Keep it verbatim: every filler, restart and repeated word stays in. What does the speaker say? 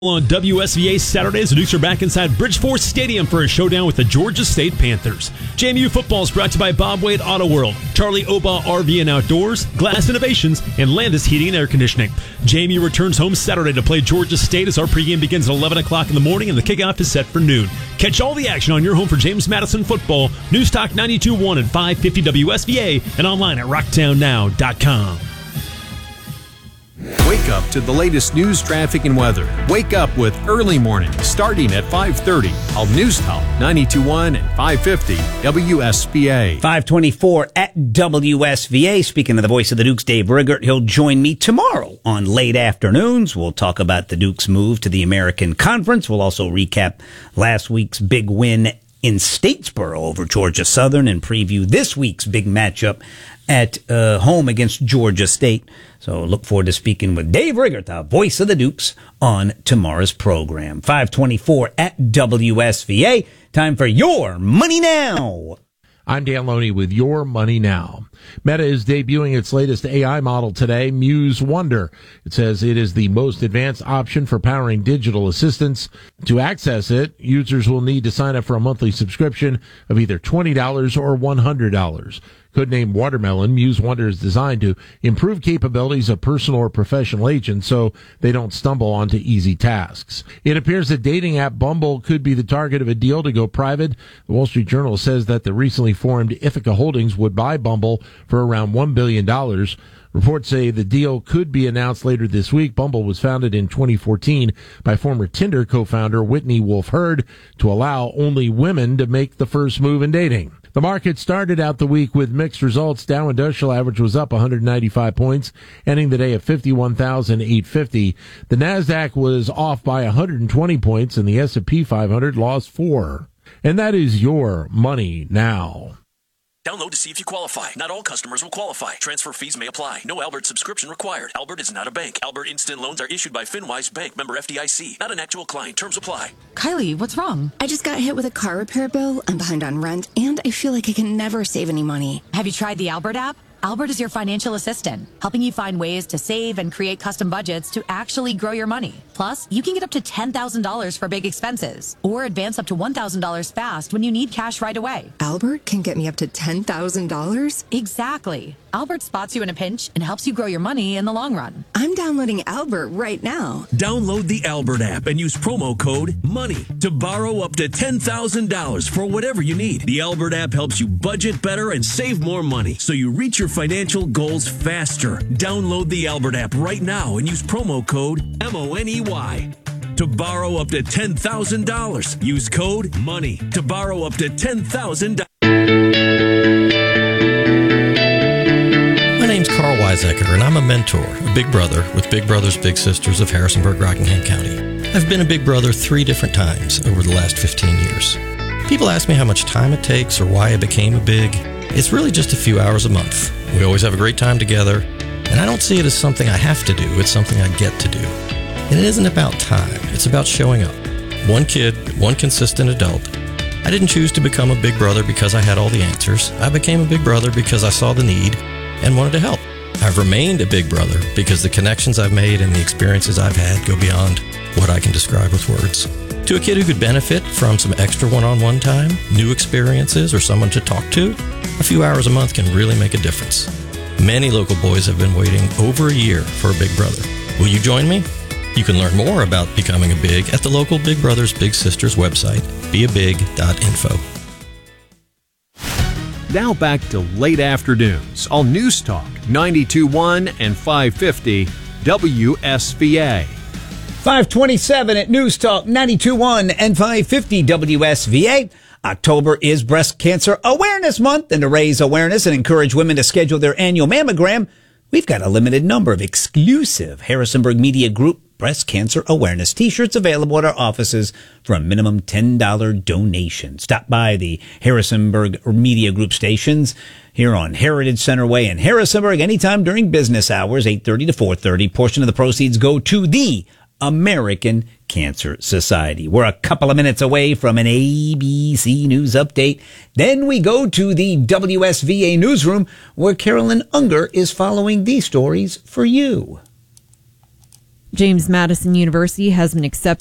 On W S V A Saturdays, the Dukes are back inside Bridgeforth Stadium for a showdown with the Georgia State Panthers. J M U football is brought to you by Bob Wade Auto World, Charlie Oba R V and Outdoors, Glass Innovations, and Landis Heating and Air Conditioning. J M U returns home Saturday to play Georgia State as our pregame begins at eleven o'clock in the morning and the kickoff is set for noon. Catch all the action on your home for James Madison football. News Talk ninety-two point one and five fifty W S V A and online at rocktown now dot com. Wake up to the latest news, traffic, and weather. Wake up with Early Morning, starting at five thirty on News Talk ninety-two point one and five fifty W S V A. five twenty-four at W S V A. Speaking of the voice of the Dukes, Dave Riggert, he'll join me tomorrow on Late Afternoons. We'll talk about the Dukes' move to the American Conference. We'll also recap last week's big win in Statesboro over Georgia Southern and preview this week's big matchup at uh, home against Georgia State. So look forward to speaking with Dave Riggert, the voice of the Dukes, on tomorrow's program. five twenty-four at W S V A. Time for Your Money Now. I'm Dan Loney with Your Money Now. Meta is debuting its latest A I model today, Muse Wonder. It says it is the most advanced option for powering digital assistants. To access it, users will need to sign up for a monthly subscription of either twenty dollars or one hundred dollars. Codenamed Watermelon, Muse Wonder is designed to improve capabilities of personal or professional agents so they don't stumble onto easy tasks. It appears that dating app Bumble could be the target of a deal to go private. The Wall Street Journal says that the recently formed Ithaca Holdings would buy Bumble for around one billion dollars. Reports say the deal could be announced later this week. Bumble was founded in twenty fourteen by former Tinder co-founder Whitney Wolfe Herd to allow only women to make the first move in dating. The market started out the week with mixed results. Dow Industrial Average was up one hundred ninety-five points, ending the day at fifty-one thousand eight hundred fifty. The Nasdaq was off by one hundred twenty points, and the S and P five hundred lost four. And that is Your Money Now. Download to see if you qualify. Not all customers will qualify. Transfer fees may apply. No Albert subscription required. Albert is not a bank. Albert Instant Loans are issued by FinWise Bank, member F D I C. Not an actual client. Terms apply. Kylie, what's wrong? I just got hit with a car repair bill. I'm behind on rent, and I feel like I can never save any money. Have you tried the Albert app? Albert is your financial assistant, helping you find ways to save and create custom budgets to actually grow your money. Plus, you can get up to ten thousand dollars for big expenses or advance up to one thousand dollars fast when you need cash right away. Albert can get me up to ten thousand dollars? Exactly. Albert spots you in a pinch and helps you grow your money in the long run. I'm downloading Albert right now. Download the Albert app and use promo code MONEY to borrow up to ten thousand dollars for whatever you need. The Albert app helps you budget better and save more money so you reach your financial goals faster. Download the Albert app right now and use promo code M O N E Y to borrow up to ten thousand dollars. Use code MONEY to borrow up to ten thousand dollars. My name's Carl Weisecker, and I'm a mentor, a big brother with Big Brothers Big Sisters of Harrisonburg, Rockingham County. I've been a big brother three different times over the last fifteen years. People ask me how much time it takes or why I became a big. It's really just a few hours a month. We always have a great time together, and I don't see it as something I have to do. It's something I get to do. And it isn't about time. It's about showing up. One kid, one consistent adult. I didn't choose to become a big brother because I had all the answers. I became a big brother because I saw the need and wanted to help. I've remained a big brother because the connections I've made and the experiences I've had go beyond what I can describe with words. To a kid who could benefit from some extra one-on-one time, new experiences, or someone to talk to, a few hours a month can really make a difference. Many local boys have been waiting over a year for a big brother. Will you join me? You can learn more about becoming a big at the local Big Brothers Big Sisters website, be a big dot info. Now back to Late Afternoons on News Talk ninety-two point one and five fifty W S V A. five twenty-seven at News Talk ninety-two point one and five fifty W S V A. October is Breast Cancer Awareness Month, and to raise awareness and encourage women to schedule their annual mammogram, we've got a limited number of exclusive Harrisonburg Media Group breast cancer awareness t-shirts available at our offices for a minimum ten dollars donation. Stop by the Harrisonburg Media Group stations here on Heritage Center Way in Harrisonburg anytime during business hours, eight thirty to four thirty. Portion of the proceeds go to the American Cancer Society. We're a couple of minutes away from an A B C News update. Then we go to the W S V A newsroom where Carolyn Unger is following these stories for you. James Madison University has been accepted